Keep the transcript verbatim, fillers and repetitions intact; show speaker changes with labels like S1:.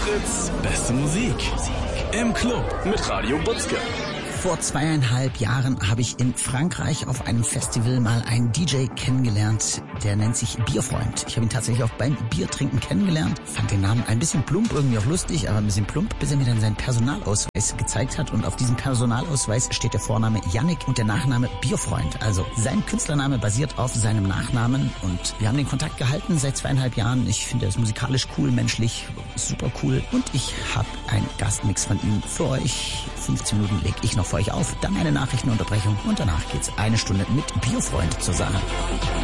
S1: Fritz, beste Musik. Im Club mit Radio Butzke.
S2: Vor zweieinhalb Jahren habe ich in Frankreich auf einem Festival mal einen D J kennengelernt, der nennt sich Bierfreund. Ich habe ihn tatsächlich auch beim Biertrinken kennengelernt, fand den Namen ein bisschen plump, irgendwie auch lustig, aber ein bisschen plump, bis er mir dann seinen Personalausweis gezeigt hat. Und auf diesem Personalausweis steht der Vorname Yannick und der Nachname Bierfreund. Also sein Künstlername basiert auf seinem Nachnamen und wir haben den Kontakt gehalten seit zweieinhalb Jahren. Ich finde, er ist musikalisch cool, menschlich super cool und ich habe einen Gastmix von ihm für euch. fünfzehn Minuten leg ich noch für euch auf, dann eine Nachrichtenunterbrechung und danach geht's eine Stunde mit Bierfreund zur Sache.